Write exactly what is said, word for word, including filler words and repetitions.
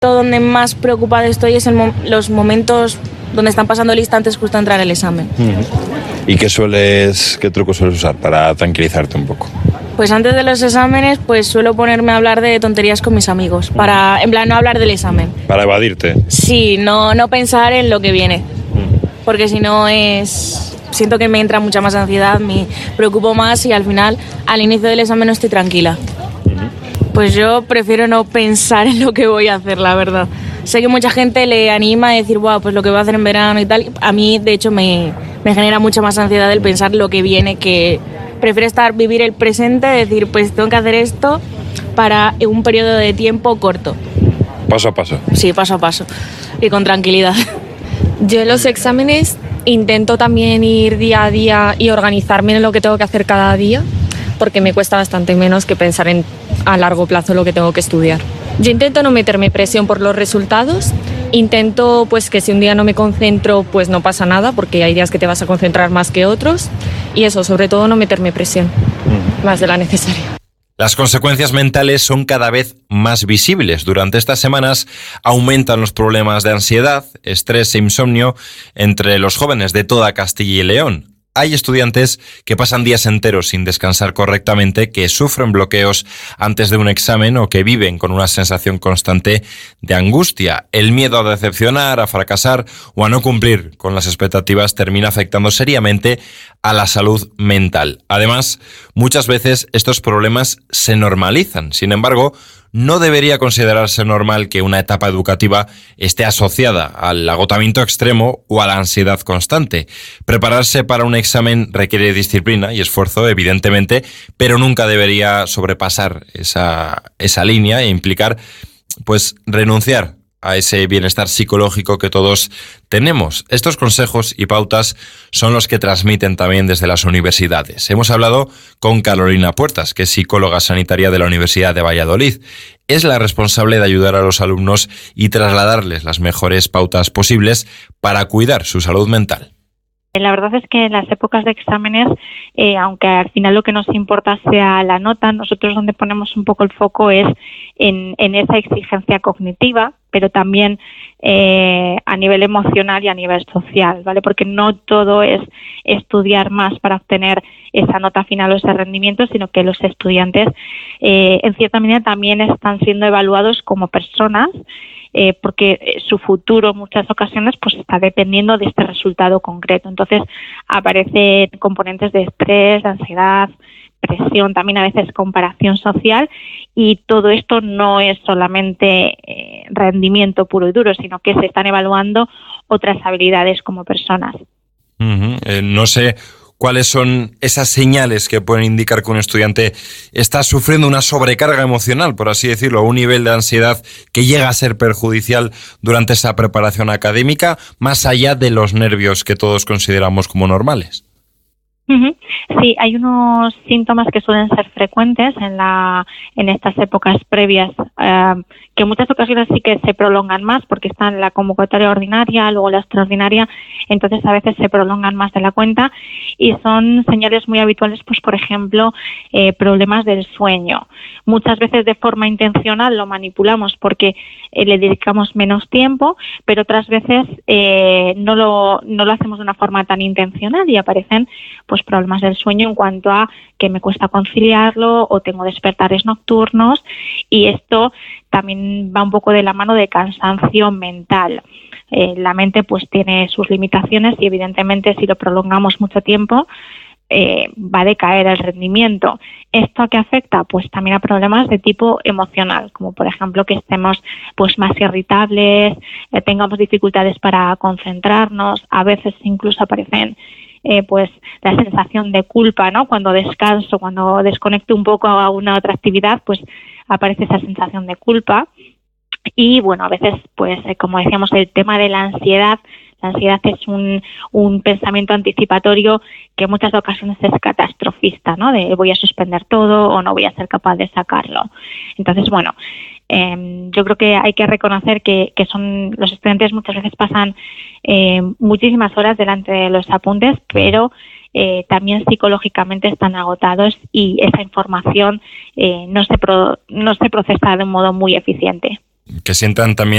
Donde más preocupada estoy es en mo- los momentos donde están pasando lista antes justo de entrar al examen. ¿Y qué sueles, qué trucos sueles usar para tranquilizarte un poco? Pues antes de los exámenes, pues suelo ponerme a hablar de tonterías con mis amigos, para, en plan, no hablar del examen. Para evadirte. Sí, no, no pensar en lo que viene, porque si no es... Siento que me entra mucha más ansiedad, me preocupo más y al final, al inicio del examen no estoy tranquila. Pues yo prefiero no pensar en lo que voy a hacer, la verdad. Sé que mucha gente le anima a decir, wow, pues lo que voy a hacer en verano y tal. A mí, de hecho, me, me genera mucha más ansiedad el pensar lo que viene, que prefiero estar, vivir el presente, decir, pues tengo que hacer esto para un periodo de tiempo corto. Paso a paso. Sí, paso a paso y con tranquilidad. Yo en los exámenes intento también ir día a día y organizarme en lo que tengo que hacer cada día, porque me cuesta bastante menos que pensar en a largo plazo lo que tengo que estudiar. Yo intento no meterme presión por los resultados, intento pues que si un día no me concentro pues no pasa nada, porque hay días que te vas a concentrar más que otros, y eso, sobre todo no meterme presión, uh-huh. más de la necesaria. Las consecuencias mentales son cada vez más visibles. Durante estas semanas aumentan los problemas de ansiedad, estrés e insomnio entre los jóvenes de toda Castilla y León. Hay estudiantes que pasan días enteros sin descansar correctamente, que sufren bloqueos antes de un examen o que viven con una sensación constante de angustia. El miedo a decepcionar, a fracasar o a no cumplir con las expectativas termina afectando seriamente a la salud mental. Además, muchas veces estos problemas se normalizan. Sin embargo, no debería considerarse normal que una etapa educativa esté asociada al agotamiento extremo o a la ansiedad constante. Prepararse para un examen requiere disciplina y esfuerzo, evidentemente, pero nunca debería sobrepasar esa, esa línea e implicar, pues, renunciar a ese bienestar psicológico que todos tenemos. Estos consejos y pautas son los que transmiten también desde las universidades. Hemos hablado con Carolina Puertas, que es psicóloga sanitaria de la Universidad de Valladolid. Es la responsable de ayudar a los alumnos y trasladarles las mejores pautas posibles para cuidar su salud mental. La verdad es que en las épocas de exámenes, eh, aunque al final lo que nos importa sea la nota, nosotros donde ponemos un poco el foco es en, en esa exigencia cognitiva, pero también eh, a nivel emocional y a nivel social, ¿vale? Porque no todo es estudiar más para obtener esa nota final o ese rendimiento, sino que los estudiantes, eh, en cierta medida, también están siendo evaluados como personas, Eh, porque su futuro en muchas ocasiones pues está dependiendo de este resultado concreto. Entonces aparecen componentes de estrés, de ansiedad, presión, también a veces comparación social, y todo esto no es solamente eh, rendimiento puro y duro, sino que se están evaluando otras habilidades como personas. Uh-huh. Eh, no sé cuáles son esas señales que pueden indicar que un estudiante está sufriendo una sobrecarga emocional, por así decirlo, un nivel de ansiedad que llega a ser perjudicial durante esa preparación académica, más allá de los nervios que todos consideramos como normales. Uh-huh. Sí, hay unos síntomas que suelen ser frecuentes en la en estas épocas previas, eh, que en muchas ocasiones sí que se prolongan más porque están en la convocatoria ordinaria, luego la extraordinaria, entonces a veces se prolongan más de la cuenta, y son señales muy habituales, pues por ejemplo, eh, problemas del sueño. Muchas veces de forma intencional lo manipulamos porque eh, le dedicamos menos tiempo, pero otras veces eh, no lo no lo hacemos de una forma tan intencional y aparecen pues problemas del sueño en cuanto a que me cuesta conciliarlo o tengo despertares nocturnos, y esto también va un poco de la mano de cansancio mental. Eh, la mente pues tiene sus limitaciones y evidentemente si lo prolongamos mucho tiempo eh, va a decaer el rendimiento. ¿Esto a qué afecta? Pues también a problemas de tipo emocional, como por ejemplo que estemos pues más irritables, eh, tengamos dificultades para concentrarnos, a veces incluso aparecen Eh, pues la sensación de culpa, ¿no? Cuando descanso, cuando desconecto un poco a una otra actividad, pues aparece esa sensación de culpa. Y bueno, a veces, pues eh, como decíamos, el tema de la ansiedad, la ansiedad es un, un pensamiento anticipatorio que en muchas ocasiones es catastrofista, ¿no? De voy a suspender todo o no voy a ser capaz de sacarlo. Entonces, bueno, eh, yo creo que hay que reconocer que, que son los estudiantes muchas veces pasan eh, muchísimas horas delante de los apuntes, pero eh, también psicológicamente están agotados y esa información eh, no se pro, no se procesa de un modo muy eficiente. Que sientan también